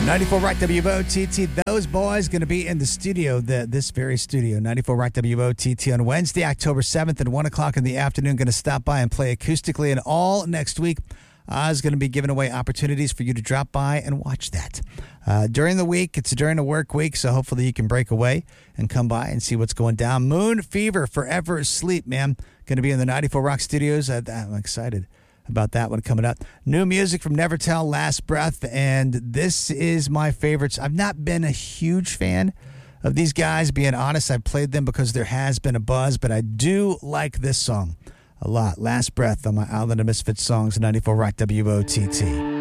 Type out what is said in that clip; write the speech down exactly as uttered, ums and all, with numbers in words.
ninety-four Rock W O T T. Those boys going to be in the studio, the, this very studio, ninety-four Rock W O T T on Wednesday, October seventh at one o'clock in the afternoon. Going to stop by and play acoustically. And all next week, Oz going to be giving away opportunities for you to drop by and watch that. Uh, during the week, it's during the work week, so hopefully you can break away and come by and see what's going down. Moon Fever, Forever Asleep, man. Going to be in the ninety-four Rock Studios. I, I'm excited about that one coming up. New music from Never Tell, Last Breath, and this is my favorites. I've not been a huge fan of these guys, being honest. I've played them because there has been a buzz, but I do like this song a lot. Last Breath on my Island of Misfits songs, ninety-four Rock W O T T.